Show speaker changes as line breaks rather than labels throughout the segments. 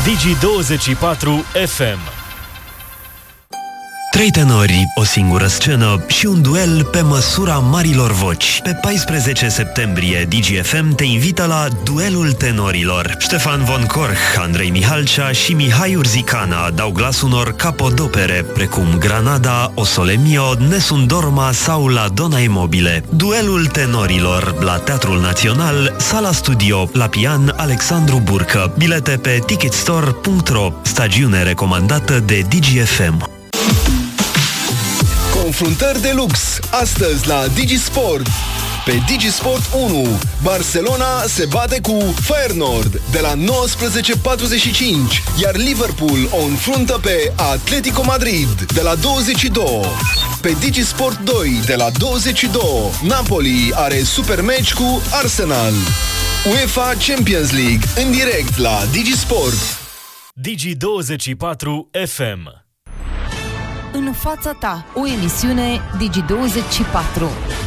Digi24 FM.
3 tenori, o singură scenă și un duel pe măsura marilor voci. Pe 14 septembrie, Digi FM te invită la Duelul Tenorilor. Ștefan von Korch, Andrei Mihalcea și Mihai Urzicana dau glas unor capodopere, precum Granada, O Sole Mio, Nessun Dorma sau La Donna e Mobile. Duelul Tenorilor, la Teatrul Național, Sala Studio, la Pian Alexandru Burcă. Bilete pe ticketstore.ro. Stagiune recomandată de Digi FM.
Confruntări de lux, astăzi la Digisport. Pe Digisport 1, Barcelona se bate cu Feyenoord de la 19:45, iar Liverpool o înfruntă pe Atletico Madrid de la 22. Pe Digisport 2, de la 22, Napoli are super match cu Arsenal. UEFA Champions League, în direct la Digisport.
Digi24 FM.
În fața ta, o emisiune Digi24.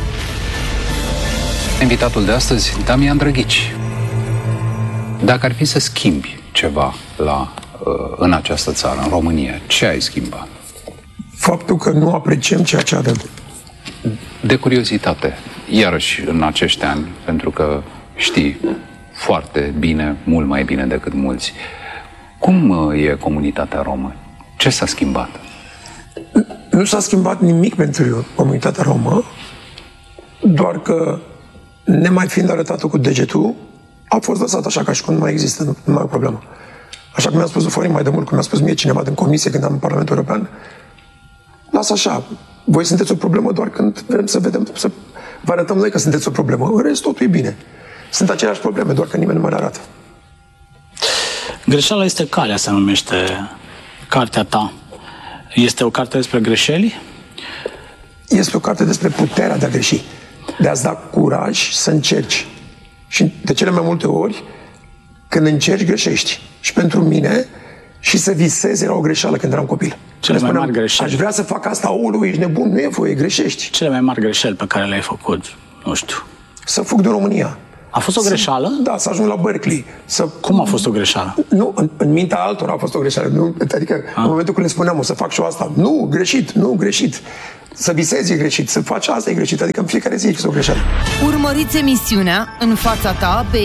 Invitatul de astăzi, Damian Drăghici. Dacă ar fi să schimbi ceva în această țară, în România, ce ai schimbat?
Faptul că nu apreciem ceea ce avem.
De curiozitate, iarăși în acești ani, pentru că știi foarte bine, mult mai bine decât mulți, cum e comunitatea romă? Ce s-a schimbat?
Nu s-a schimbat nimic pentru comunitatea romă, doar că, nemai fiind arătată cu degetul, a fost lăsat așa ca și cum nu mai există, nu mai e o problemă. Așa cum mi-a spus Florin mai de mult, cum mi-a spus mie cineva din comisie când am în Parlamentul European, lasă așa, voi sunteți o problemă doar când vrem să vedem, să vă arătăm noi că sunteți o problemă. În rest, totul e bine. Sunt aceleași probleme, doar că nimeni nu mai le arată.
Greșeala este calea, se numește cartea ta. Este o carte despre greșeli?
Este o carte despre puterea de a greși, de a-ți da curaj să încerci. Și de cele mai multe ori, când încerci, greșești. Și pentru mine, și să visezi era o greșeală când eram copil.
Cele mai mari greșeli.
Aș vrea să fac asta, aoleu, ești nebun, nu e voie, greșești.
Cele mai mari greșeli pe care le-ai făcut, nu știu.
Să fug din România.
A fost o greșeală?
Da, să ajung la Berkeley.
Cum a fost o greșeală?
Nu, în mintea altora a fost o greșeală. Nu, adică, în momentul când le spuneam, o să fac și eu asta, nu, greșit. Să visezi e greșit, să faci asta e greșit. Adică în fiecare zi e o greșeală.
Urmăriți emisiunea În fața ta pe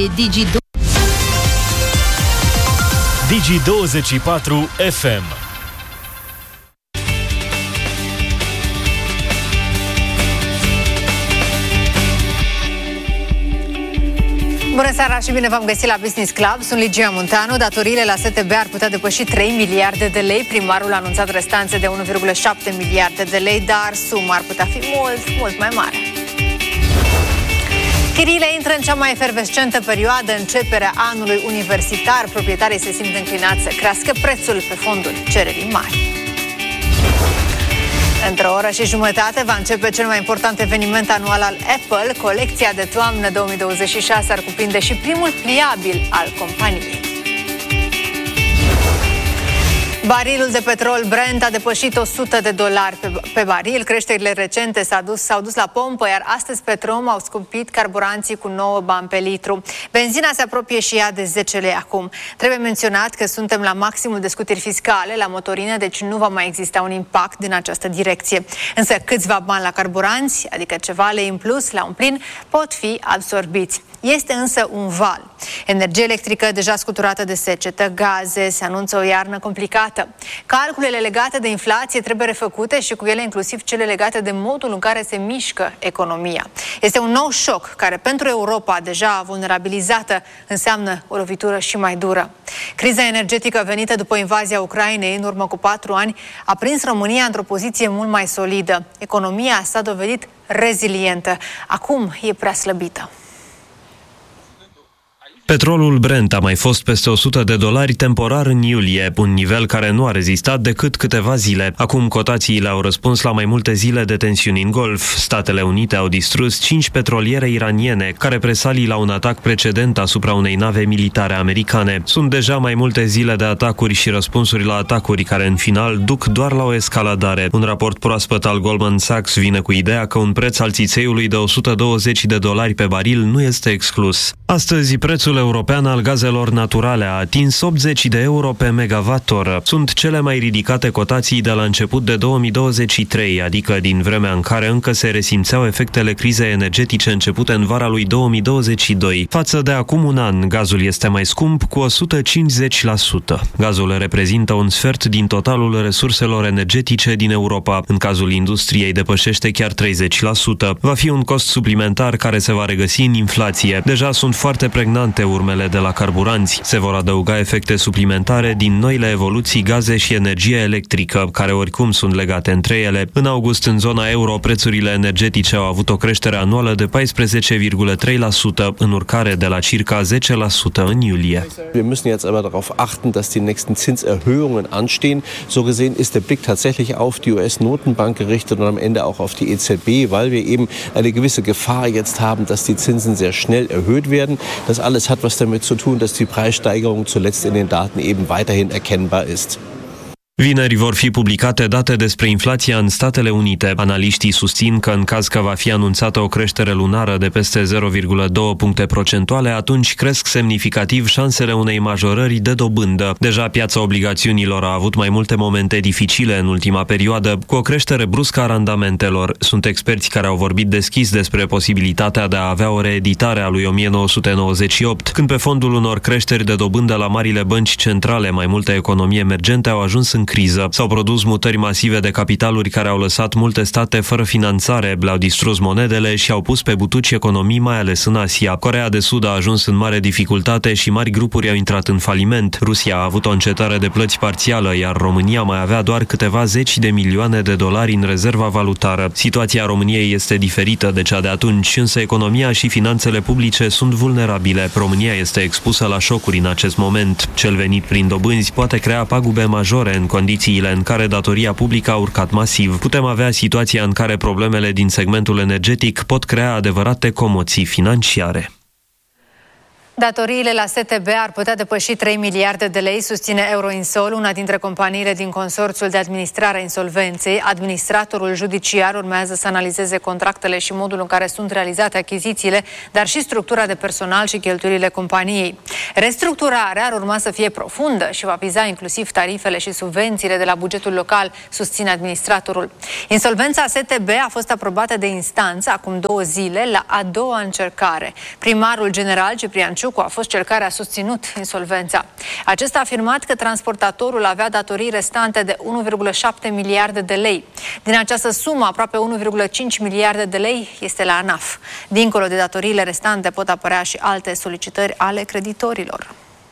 Digi24 FM.
Bună seara și bine v-am găsit la Business Club. Sunt Ligia Munteanu. Datoriile la STB ar putea depăși 3 miliarde de lei. Primarul a anunțat restanțe de 1,7 miliarde de lei, dar suma ar putea fi mult mai mare. Chiriile intră în cea mai efervescentă perioadă, începerea anului universitar. Proprietarii se simt înclinați să crească prețul pe fondul cererii mari. Într-o oră și jumătate va începe cel mai important eveniment anual al Apple. Colecția de toamnă 2026 ar cuprinde și primul pliabil al companiei. Barilul de petrol Brent a depășit $100 pe baril. Creșterile recente s-au dus la pompă, iar astăzi Petrom au scumpit carburanții cu 9 bani pe litru. Benzina se apropie și ea de 10 lei acum. Trebuie menționat că suntem la maximul de scutiri fiscale la motorină, deci nu va mai exista un impact din această direcție. Însă câțiva bani la carburanți, adică ceva lei în plus la un plin, pot fi absorbiți. Este însă un val. Energie electrică deja scuturată de secetă, gaze, se anunță o iarnă complicată. Calculele legate de inflație trebuie refăcute și cu ele inclusiv cele legate de modul în care se mișcă economia. Este un nou șoc care pentru Europa, deja vulnerabilizată, înseamnă o lovitură și mai dură. Criza energetică venită după invazia Ucrainei în urmă cu 4 ani a prins România într-o poziție mult mai solidă. Economia s-a dovedit rezilientă. Acum e prea slăbită.
Petrolul Brent a mai fost peste $100 temporar în iulie, un nivel care nu a rezistat decât câteva zile. Acum cotațiile au răspuns la mai multe zile de tensiuni în Golf. Statele Unite au distrus 5 petroliere iraniene, care presalii la un atac precedent asupra unei nave militare americane. Sunt deja mai multe zile de atacuri și răspunsuri la atacuri, care în final duc doar la o escaladare. Un raport proaspăt al Goldman Sachs vine cu ideea că un preț al țițeiului de $120 pe baril nu este exclus. Astăzi, prețul Prețul european al gazelor naturale a atins 80 de euro pe megawattoră. Sunt cele mai ridicate cotații de la început de 2023, adică din vremea în care încă se resimțeau efectele crizei energetice începute în vara lui 2022. Față de acum un an, gazul este mai scump cu 150%. Gazul reprezintă un sfert din totalul resurselor energetice din Europa. În cazul industriei depășește chiar 30%. Va fi un cost suplimentar care se va regăsi în inflație. Deja sunt foarte pregnante urmele de la carburanți. Se vor adăuga efecte suplimentare din noile evoluții gaze și energie electrică, care oricum sunt legate între ele. În august, în zona euro, prețurile energetice au avut o creștere anuală de 14,3%, în urcare de la circa 10% în iulie.
Wir müssen jetzt aber darauf achten, dass die nächsten Zinserhöhungen anstehen. So gesehen ist der Blick tatsächlich auf die US-Notenbank gerichtet und am Ende auch auf die EZB, weil wir eben eine gewisse Gefahr jetzt haben, dass die Zinsen sehr schnell erhöht werden. Das alles hat was damit zu tun, dass die Preissteigerung zuletzt in den Daten eben weiterhin erkennbar ist.
Vineri vor fi publicate date despre inflația în Statele Unite. Analiștii susțin că în caz că va fi anunțată o creștere lunară de peste 0,2 puncte procentuale, atunci cresc semnificativ șansele unei majorări de dobândă. Deja piața obligațiunilor a avut mai multe momente dificile în ultima perioadă, cu o creștere bruscă a randamentelor. Sunt experți care au vorbit deschis despre posibilitatea de a avea o reeditare a lui 1998, când pe fondul unor creșteri de dobândă la marile bănci centrale, mai multe economii emergente au ajuns în criză. S-au produs mutări masive de capitaluri care au lăsat multe state fără finanțare, le-au distrus monedele și au pus pe butuci economii, mai ales în Asia. Coreea de Sud a ajuns în mare dificultate și mari grupuri au intrat în faliment. Rusia a avut o încetare de plăți parțială, iar România mai avea doar câteva zeci de milioane de dolari în rezerva valutară. Situația României este diferită de cea de atunci, însă economia și finanțele publice sunt vulnerabile. România este expusă la șocuri în acest moment. Cel venit prin dobânzi poate crea pagube majore în condițiile în care datoria publică a urcat masiv. Putem avea situația în care problemele din segmentul energetic pot crea adevărate comoții financiare.
Datoriile la STB ar putea depăși 3 miliarde de lei, susține Euroinsol, una dintre companiile din consorțiul de administrare a insolvenței. Administratorul judiciar urmează să analizeze contractele și modul în care sunt realizate achizițiile, dar și structura de personal și cheltuielile companiei. Restructurarea ar urma să fie profundă și va viza inclusiv tarifele și subvențiile de la bugetul local, susține administratorul. Insolvența STB a fost aprobată de instanță acum 2 zile, la a doua încercare. Primarul general Ciprian Ciucu a fost cel care a susținut insolvența. Acesta a afirmat că transportatorul avea datorii restante de 1,7 miliarde de lei. Din această sumă, aproape 1,5 miliarde de lei este la ANAF. Dincolo de datoriile restante pot apărea și alte solicitări ale creditorilor.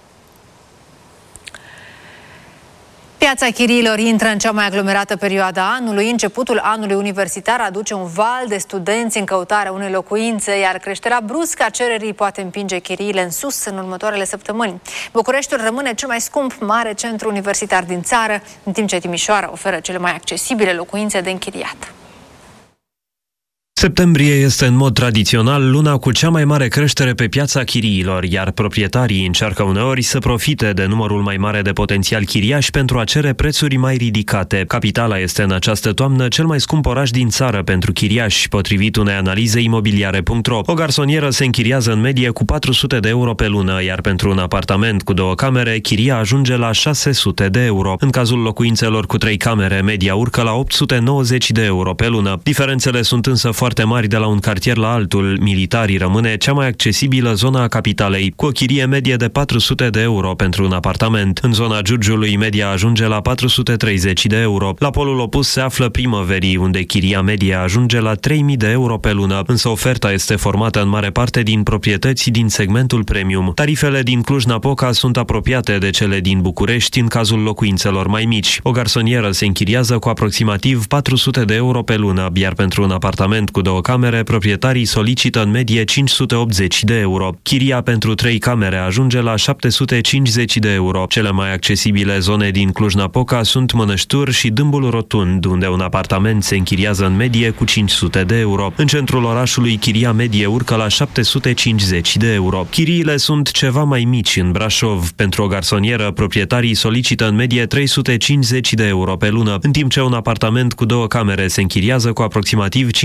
Piața chiriilor intră în cea mai aglomerată perioadă a anului. Începutul anului universitar aduce un val de studenți în căutarea unei locuințe, iar creșterea bruscă a cererii poate împinge chiriile în sus în următoarele săptămâni. Bucureștiul rămâne cel mai scump mare centru universitar din țară, în timp ce Timișoara oferă cele mai accesibile locuințe de închiriat.
Septembrie este în mod tradițional luna cu cea mai mare creștere pe piața chiriilor, iar proprietarii încearcă uneori să profite de numărul mai mare de potențial chiriași pentru a cere prețuri mai ridicate. Capitala este în această toamnă cel mai scump oraș din țară pentru chiriași, potrivit unei analize imobiliare.ro. O garsonieră se închiriază în medie cu 400 de euro pe lună, iar pentru un apartament cu 2 camere, chiria ajunge la 600 de euro. În cazul locuințelor cu 3 camere, media urcă la 890 de euro pe lună. Diferențele sunt însă foarte mari de la un cartier la altul. Militarii rămâne cea mai accesibilă zona a capitalei, cu o chirie medie de 400 de euro pentru un apartament. În zona Giurgiului, media ajunge la 430 de euro. La polul opus se află Primăverii, unde chiria medie ajunge la 3000 de euro pe lună, însă oferta este formată în mare parte din proprietăți din segmentul premium. Tarifele din Cluj-Napoca sunt apropiate de cele din București în cazul locuințelor mai mici. O garsonieră se închiriază cu aproximativ 400 de euro pe lună, iar pentru un apartament cu 2 camere, proprietarii solicită în medie 580 de euro. Chiria pentru 3 camere ajunge la 750 de euro. Cele mai accesibile zone din Cluj-Napoca sunt Mănăștur și Dâmbul Rotund, unde un apartament se închiriază în medie cu 500 de euro. În centrul orașului, chiria medie urcă la 750 de euro. Chiriile sunt ceva mai mici în Brașov. Pentru o garsonieră, proprietarii solicită în medie 350 de euro pe lună, în timp ce un apartament cu 2 camere se închiriază cu aproximativ 500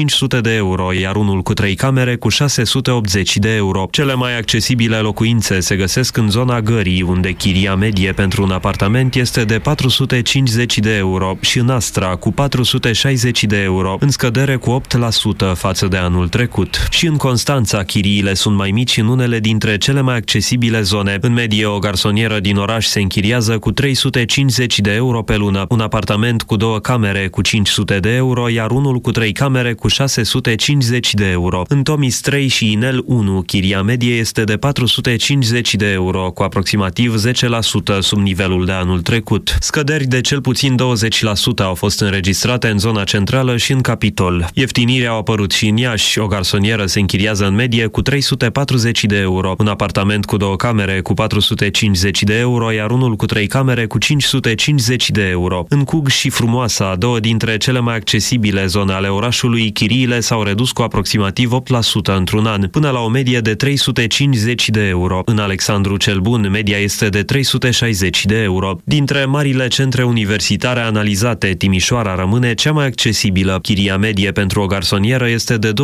de euro, iar unul cu 3 camere cu 680 de euro. Cele mai accesibile locuințe se găsesc în zona Gării, unde chiria medie pentru un apartament este de 450 de euro și în Astra cu 460 de euro, în scădere cu 8% față de anul trecut. Și în Constanța, chiriile sunt mai mici în unele dintre cele mai accesibile zone. În medie, o garsonieră din oraș se închiriază cu 350 de euro pe lună, un apartament cu 2 camere cu 500 de euro, iar unul cu 3 camere cu 650 de euro. În Tomis 3 și Inel 1, chiria medie este de 450 de euro, cu aproximativ 10% sub nivelul de anul trecut. Scăderi de cel puțin 20% au fost înregistrate în zona centrală și în Capitol. Ieftiniri au apărut și în Iași. O garsonieră se închiriază în medie cu 340 de euro, un apartament cu 2 camere cu 450 de euro, iar unul cu 3 camere cu 550 de euro. În Cug și Frumoasa, două dintre cele mai accesibile zone ale orașului, chiriile s-au redus cu aproximativ 8% într-un an, până la o medie de 350 de euro. În Alexandru cel Bun, media este de 360 de euro. Dintre marile centre universitare analizate, Timișoara rămâne cea mai accesibilă. Chiria medie pentru o garsonieră este de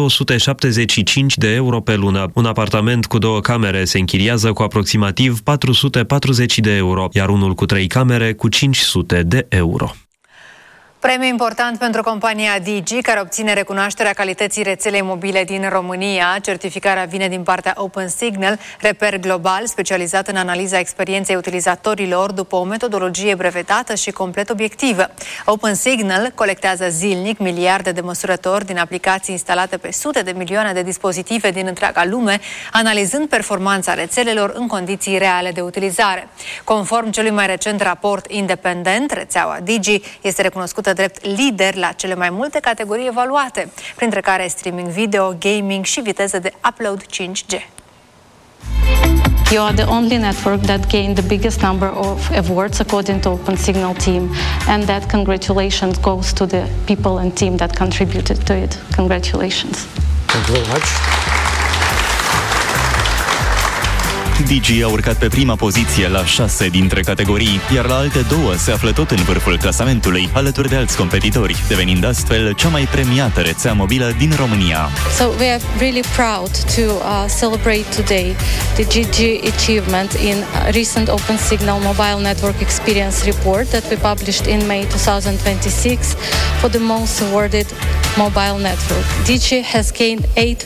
275 de euro pe lună. Un apartament cu 2 camere se închiriază cu aproximativ 440 de euro, iar unul cu 3 camere cu 500 de euro.
Premiu important pentru compania Digi, care obține recunoașterea calității rețelei mobile din România. Certificarea vine din partea OpenSignal, reper global specializat în analiza experienței utilizatorilor după o metodologie brevetată și complet obiectivă. OpenSignal colectează zilnic miliarde de măsurători din aplicații instalate pe sute de milioane de dispozitive din întreaga lume, analizând performanța rețelelor în condiții reale de utilizare. Conform celui mai recent raport independent, rețeaua Digi este recunoscută drept lider la cele mai multe categorii evaluate, printre care streaming video, gaming și viteză de upload 5G.
You are the only network that gained the biggest number of awards according to OpenSignal team, and that congratulations goes to the people and team that contributed to it. Congratulations.
Thank you very much.
Digi a urcat pe prima poziție la 6 dintre categorii, iar la alte 2 se află tot în vârful clasamentului, alături de alți competitori, devenind astfel cea mai premiată rețea mobilă din România.
So we are really proud to celebrate today the Digi achievement in recent OpenSignal Mobile Network Experience report that we published in May 2026 for the most awarded mobile network. Digi has gained 8